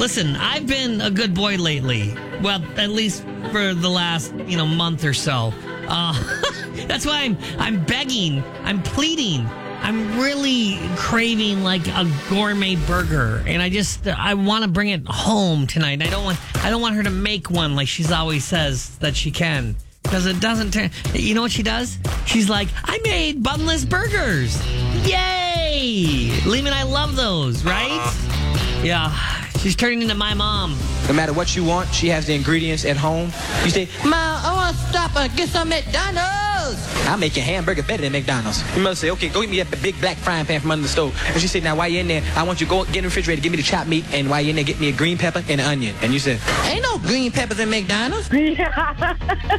Listen, I've been a good boy lately. Well, at least for the last, month or so. That's why I'm begging, I'm pleading. I'm really craving like a gourmet burger, and I want to bring it home tonight. I don't want her to make one like she's always says that she can, because it doesn't turn. You know what she does? She's like, I made bunless burgers. Yay! Liam and I love those, right? Yeah. She's turning into my mom. No matter what you want, she has the ingredients at home. You say, Mom, I want to stop and get some McDonald's. I'll make your hamburger better than McDonald's. Your mother say, okay, go get me that big black frying pan from under the stove. And she said, now while you're in there, I want you to go get in the refrigerator, give me the chopped meat, and while you're in there, get me a green pepper and an onion. And you said, ain't no green peppers in McDonald's. Yeah.